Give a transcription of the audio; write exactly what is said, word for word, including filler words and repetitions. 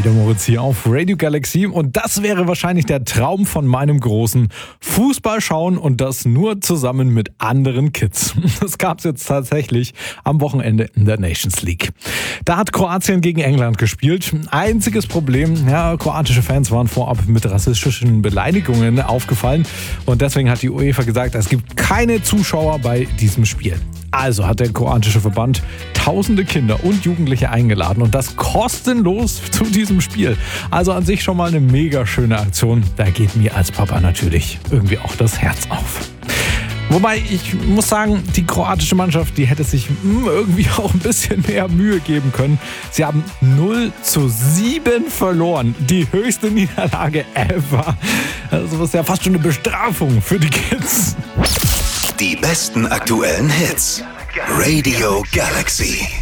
der Moritz hier auf Radio Galaxy und das wäre wahrscheinlich der Traum von meinem Großen. Fußball schauen und das nur zusammen mit anderen Kids. Das gab es jetzt tatsächlich am Wochenende in der Nations League. Da hat Kroatien gegen England gespielt. Einziges Problem, ja, kroatische Fans waren vorab mit rassistischen Beleidigungen aufgefallen und deswegen hat die UEFA gesagt, es gibt keine Zuschauer bei diesem Spiel. Also hat der kroatische Verband tausende Kinder und Jugendliche eingeladen und das kostenlos zu diesem Spiel. Also an sich schon mal eine mega schöne Aktion. Da geht mir als Papa natürlich irgendwie auch das Herz auf. Wobei, ich muss sagen, die kroatische Mannschaft, die hätte sich irgendwie auch ein bisschen mehr Mühe geben können. Sie haben null zu sieben verloren. Die höchste Niederlage ever. Also das ist ja fast schon eine Bestrafung für die Kids. Die besten aktuellen Hits. Radio Galaxy.